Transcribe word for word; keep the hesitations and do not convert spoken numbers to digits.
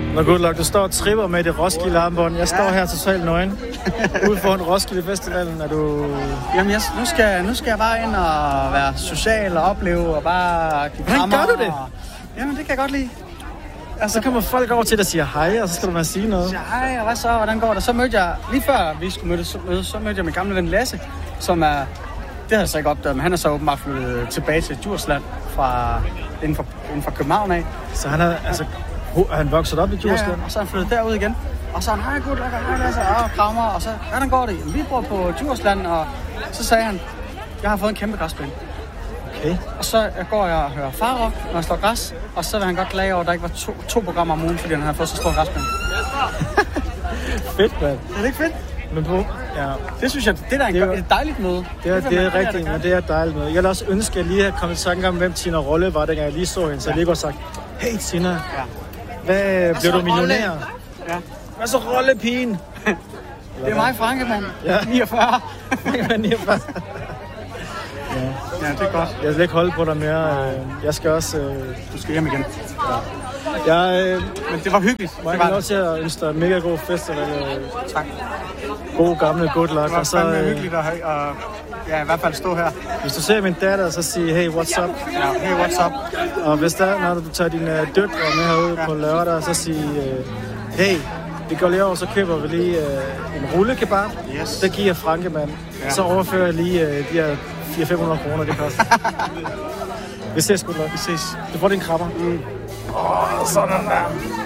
Nå good luck, du står og tripper med det Roskilde armbånd. Jeg står ja. her totalt nøgen. Ude foran Roskilde Festivalen, er du... Jamen, jeg, nu, skal, nu skal jeg bare ind og være social og opleve og bare give krammer. Hvordan gør du det? Og... Jamen, det kan jeg godt lide. Altså, så kommer folk over til dig og siger hej, og så skal du bare sige noget. Hej, og hvad så? Hvordan går det? Så mødte jeg, lige før vi skulle mødes, så, så mødte jeg min gamle ven Lasse, som er... Det havde jeg så ikke opdaget, men han er så åbenbart flyttet tilbage til Djursland fra, inden, for, inden for København af. Så han er, altså, han vokset op i Djursland? Ja, ja, og så er han flyttet derud igen. Og så er han, hej, good luck, hej Lasse, og krammer, og så, hvordan går det? Vi bor på Djursland, og så sagde han, jeg har fået en kæmpe græsplæne. Okay. Og så går jeg og hører farrock, når jeg slår græs, og så vil han godt klage over, at der ikke var to, to programmer om ugen, fordi han havde fået så stor græsplæne. Fedt, mand. Er det ikke fedt? Men på, ja. Det synes jeg, det er da det er, et dejligt møde. Det er, det er, det er rigtigt, men det er et dejligt møde. Jeg ville også ønske, at jeg lige havde kommet i tanke om, hvem Tina Rolle var, dengang jeg lige så hende. Så jeg lige godt sagt, hey Tina, ja. Hvad bliver du millionær? Ja. Hvad så Rollepigen? Det er mig, Frankemand. Ja. niogfyrre. Frankemand niogfyrre. Ja. Ja, det er godt. Jeg vil ikke holde på dig mere. Jeg skal også... Du skal hjem igen. Ja. Jeg, øh, Men det var hyggeligt. Må jeg også til at ønske dig en mega god festival. Tak. God gamle good luck. Det var og så, fandme hyggeligt at have, og ja, i hvert fald stå her. Hvis du ser min datter, så sig hey, what's up? Ja, hey, what's up? Og hvis der, når du tager dine døtre med herude ja. på lørdag, så sig uh, hey, vi går lige over, så køber vi lige uh, en rullekebab. Yes. Det giver Frankemand. Ja. Så overfører jeg lige uh, de her fire til fem hundrede kroner, det koster. Vi ses, good luck. Vi ses. Du får din krabber. Mm. Åh, oh, sådan der.